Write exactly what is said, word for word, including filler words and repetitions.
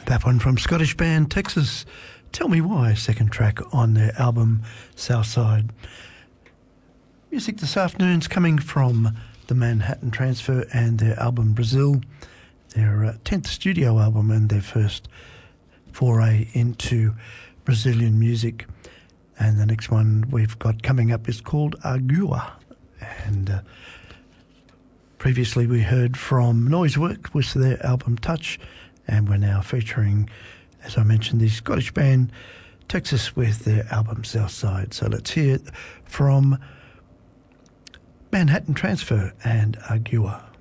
That one from Scottish band Texas, Tell Me Why, second track on their album Southside. Music this afternoon's coming from the Manhattan Transfer and their album Brazil, their uh, tenth studio album and their first foray into Brazilian music. And the next one we've got coming up is called Agua. And uh, previously we heard from Noisework with their album Touch, and we're now featuring, as I mentioned, the Scottish band Texas with their album Southside. So let's hear it from Manhattan Transfer and Agua.